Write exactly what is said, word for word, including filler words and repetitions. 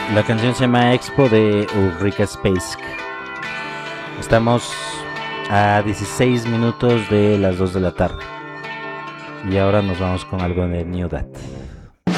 La canción se llama Expo de Ulrika Spacek. Estamos a dieciséis minutos de las dos de la tarde. Y ahora nos vamos con algo de New Dat.